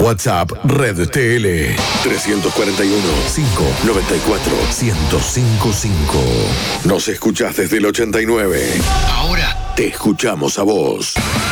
WhatsApp Red TL 341-594-1055. Nos escuchás desde el 89. Ahora te escuchamos a vos.